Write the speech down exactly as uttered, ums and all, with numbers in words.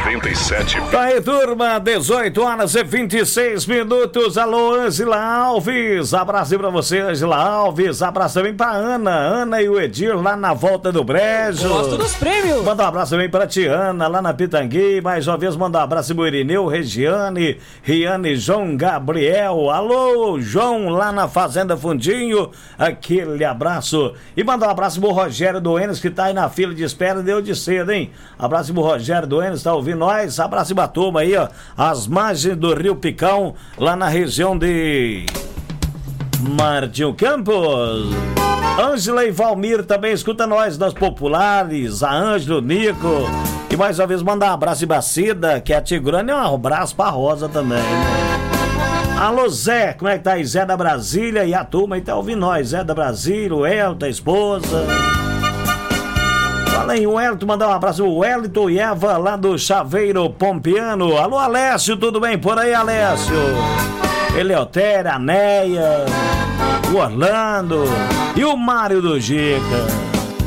noventa e sete. Tá aí, turma, dezoito horas e vinte e seis minutos. Alô, Ângela Alves. Abraço aí pra você, Ângela Alves. Abraço também pra Ana. Ana e o Edir lá na volta do Brejo. Gosto dos prêmios. Manda um abraço também pra Tiana lá na Pitangui. Mais uma vez, manda um abraço pro Irineu, Regiane, Riane, João Gabriel. Alô, João, lá na Fazenda Fundinho. Aquele abraço. E manda um abraço pro Rogério Doenes, que tá aí na fila de espera. Deu de cedo, hein? Abraço pro Rogério Doenes, tá ouvindo nós? Abraço pra turma aí, ó. As margens do Rio Picão, lá na região de Martinho Campos. Ângela e Valmir também escuta nós, das populares, a Ângela, o Nico. E mais uma vez mandar um abraço e bacida, que é a Tigrana, e um abraço pra Rosa também, né? Alô, Zé, como é que tá aí? Zé da Brasília e a turma aí tá ouvindo nós. Zé da Brasília, o Elton, a esposa. Fala aí, o Elton, mandar um abraço, o Wellington e Eva lá do Chaveiro Pompiano. Alô, Alessio, tudo bem por aí, Alessio? Eleutéria, a Neia, o Orlando e o Mário do Gica.